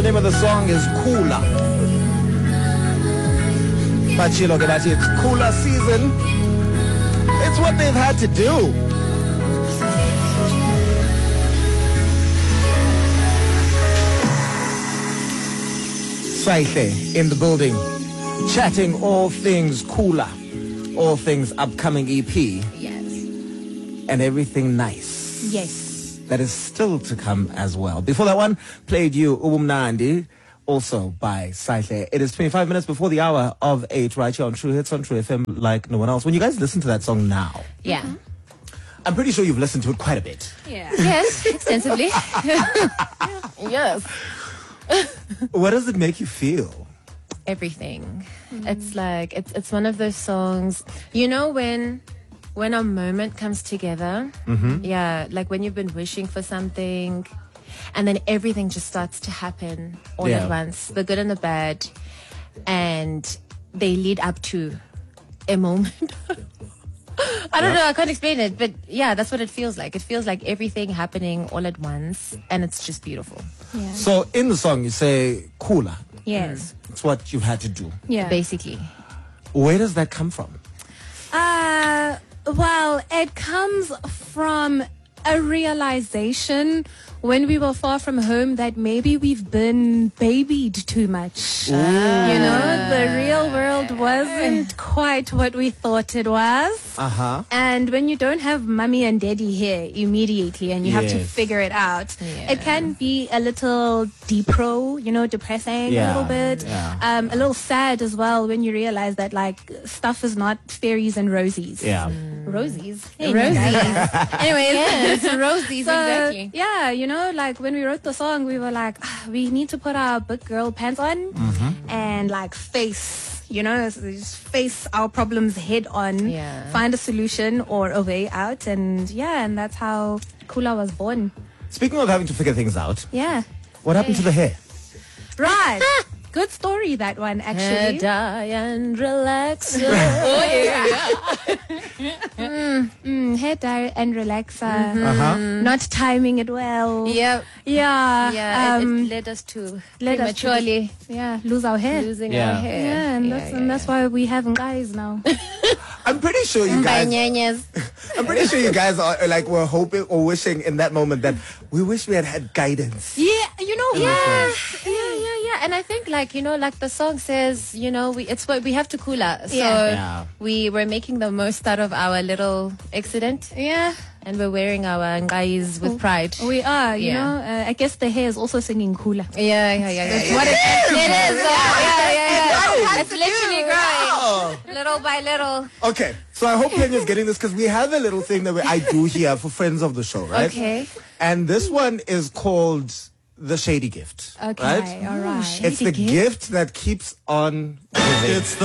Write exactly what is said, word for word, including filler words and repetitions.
name of the song is Cooler. Bachilo ke bathi it's cooler season. It's what they've had to do. Saihle in the building, chatting all things Cooler, all things upcoming E P. Yes. And everything nice. Yes. That is still to come as well. Before that one, played you Ubumnandi, also by Saihle. It is twenty-five minutes before the hour of eight right here on True Hits on True F M like no one else. When you guys listen to that song now, Yeah. mm-hmm. I'm pretty sure you've listened to it quite a bit. Yeah. Yes, extensively. Yes. What does it make you feel? Everything. Mm. It's like, it's it's one of those songs, you know, when when a moment comes together, mm-hmm. yeah, like when you've been wishing for something and then everything just starts to happen all yeah. at once, the good and the bad, and they lead up to a moment. I don't yep. know, I can't explain it, but yeah, that's what it feels like. It feels like everything happening all at once, and it's just beautiful. Yeah. So in the song you say Cooler. Yes. It's what you've had to do. Yeah. Basically. Where does that come from? Uh, well, it comes from a realization when we were far from home that maybe we've been babied too much. Ooh. You know, the real world wasn't quite what we thought it was. Uh-huh. And when you don't have mummy and daddy here immediately and you have to Yes. figure it out, Yeah. it can be a little depro, you know, depressing Yeah. a little bit. Yeah. Um, a little sad as well when you realize that, like, stuff is not fairies and rosies. Yeah. Rosies. Rosies. Anyways. Yes, rosies, So, exactly. yeah, you know, like when we wrote the song, we were like, ah, we need to put our big girl pants on Mm-hmm. and like face, you know, just face our problems head on, Yeah. find a solution or a way out. And yeah, and that's how Kula was born. Speaking of having to figure things out, Yeah. what happened to the hair? Right. Good story, that one, Hair actually. dye and relax. Oh, yeah. mm, mm, hair dye and relaxer. Uh-huh. Not timing it well. Yeah, Yeah. yeah. um, it, it led us to led us to prematurely yeah, lose our hair. losing Yeah. our hair. Yeah, and that's, and that's why we have guys now. I'm pretty sure you guys Banyanyas. I'm pretty sure you guys are uh, like were hoping or wishing in that moment that we wish we had had guidance. Yeah, you know, Yeah, yeah, yeah, yeah. And I think, like, you know, like the song says, you know, we it's what we have to cooler. So Yeah. Yeah. we were making the most out of our little accident, yeah, and we're wearing our ngais with pride. we are. You Yeah. know, uh, I guess the hair is also singing cooler. Yeah, yeah, yeah, yeah. yeah. What it It is. uh, yeah, yeah, yeah. It's It's literally growing Oh. little by little. Okay, so I hope Kenya's getting this because we have a little thing that we, I do here for friends of the show, right? Okay. And this one is called the Shady Gift. Okay, Right? all right. It's the gift that keeps on giving. It's the